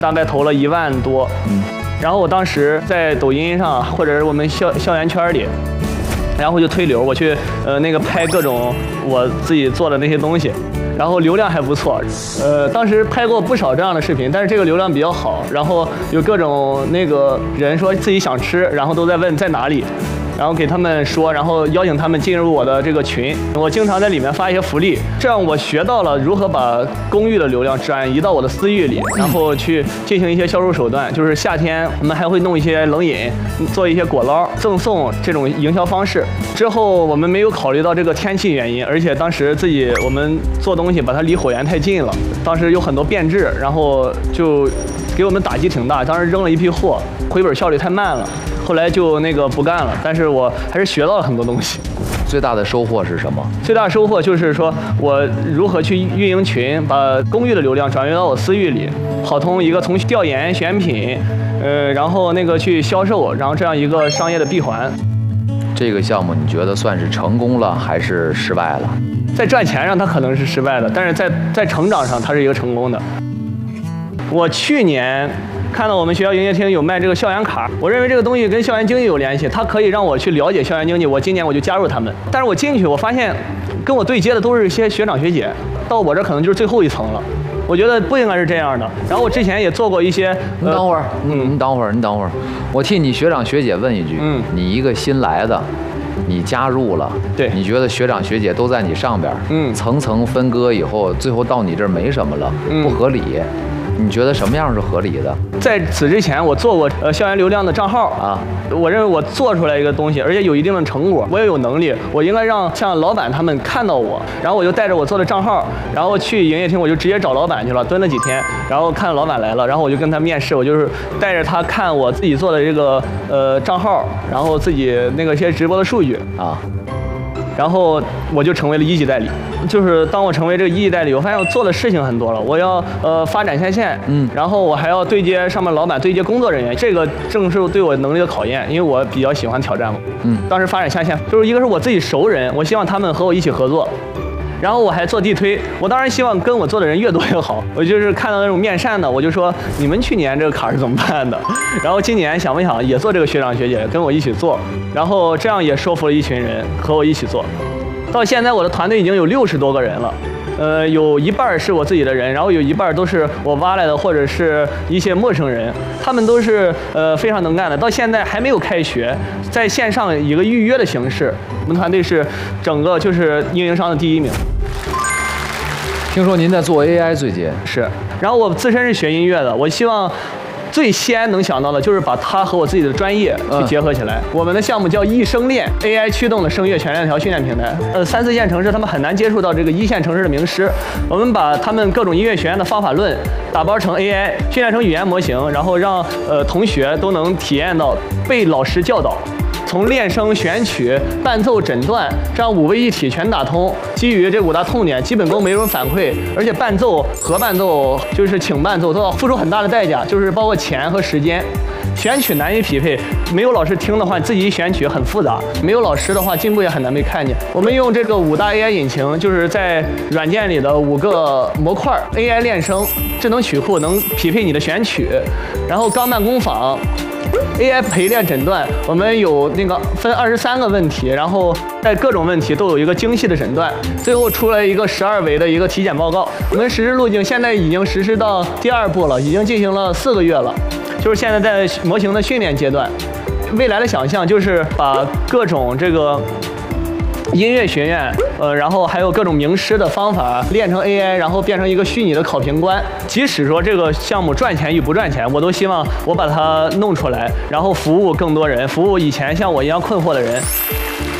大概投了1万多。然后我当时在抖音上或者是我们校园圈里，然后就推流，我去那个拍各种我自己做的那些东西。然后流量还不错，当时拍过不少这样的视频，但是这个流量比较好，然后有各种那个人说自己想吃，然后都在问在哪里，然后给他们说，然后邀请他们进入我的这个群，我经常在里面发一些福利，这样我学到了如何把公域的流量转移到我的私域里，然后去进行一些销售手段，就是夏天我们还会弄一些冷饮，做一些果捞赠送这种营销方式。之后我们没有考虑到这个天气原因，而且当时我们做东西把它离火源太近了，当时有很多变质，然后就给我们打击挺大，当时扔了一批货，回本效率太慢了，后来就不干了，但是我还是学到了很多东西。 最大的收获是什么？ 最大的收获就是说我如何去运营群，把公域的流量转移到我私域里，好从一个从调研选品，然后去销售，然后这样一个商业的闭环。 这个项目你觉得算是成功了还是失败了？ 在赚钱上它可能是失败的，但是在成长上它是一个成功的。我去年看到我们学校营业厅有卖这个校园卡，我认为这个东西跟校园经济有联系，它可以让我去了解校园经济。我今年我就加入他们，但是我进去我发现跟我对接的都是一些学长学姐，到我这可能就是最后一层了。我觉得不应该是这样的。然后我之前也做过一些， 你等会儿，你等会儿，我替你学长学姐问一句，你一个新来的，你加入了， 对， 你觉得学长学姐都在你上边，层层分割以后，最后到你这儿没什么了，不合理。你觉得什么样是合理的？ 在此之前，我做过校园流量的账号啊，我认为我做出来一个东西，而且有一定的成果，我也有能力，我应该让像老板他们看到我，然后我就带着我做的账号，然后去营业厅，我就直接找老板去了，蹲了几天，然后看老板来了，然后我就跟他面试，我就是带着他看我自己做的这个账号，然后自己一些直播的数据啊。然后我就成为了1级代理，就是当我成为这个1级代理，我发现我做的事情很多了，我要发展下线，然后我还要对接上面老板，对接工作人员，这个正是对我能力的考验，因为我比较喜欢挑战嘛，当时发展下线，就是一个是我自己熟人，我希望他们和我一起合作。然后我还做地推，我当然希望跟我做的人越多越好。我就是看到那种面善的，我就说你们去年这个卡是怎么办的？然后今年想不想也做这个学长学姐跟我一起做？然后这样也说服了一群人和我一起做。到现在我的团队已经有60多个人了。有一半是我自己的人，然后有一半都是我挖来的，或者是一些陌生人，他们都是非常能干的。到现在还没有开学，在线上一个预约的形式，我们团队是整个就是运营商的第1名。 听说您在做 AI 最近是，然后我自身是学音乐的，我希望最先能想到的就是把它和我自己的专业去结合起来。我们的项目叫易声练 AI 驱动的声乐全链条训练平台。3、4线城市他们很难接触到这个1线城市的名师，我们把他们各种音乐学院的方法论打包成 AI， 训练成语言模型，然后让同学都能体验到被老师教导。从练声、选曲、伴奏、诊断，这样5位一体全打通。基于这5大痛点，基本功没人反馈，而且伴奏、合伴奏就是请伴奏都要付出很大的代价，就是包括钱和时间。选曲难以匹配，没有老师听的话，自己选曲很复杂；没有老师的话，进步也很难被看见。我们用这个5大 AI 引擎，就是在软件里的5个模块 ：AI 练声、智能曲库能匹配你的选曲，然后钢伴工坊。AI 陪练诊断，我们有分23个问题，然后在各种问题都有一个精细的诊断，最后出来一个12维的一个体检报告。我们实施路径现在已经实施到第2步了，已经进行了4个月了，就是现在在模型的训练阶段。未来的想象就是把各种这个音乐学院，然后还有各种名师的方法练成 AI， 然后变成一个虚拟的考评官。即使说这个项目赚钱与不赚钱，我都希望我把它弄出来，然后服务更多人，服务以前像我一样困惑的人。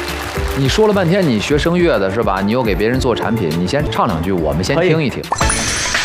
你说了半天你学声乐的是吧？你又给别人做产品，你先唱2句，我们先听一听。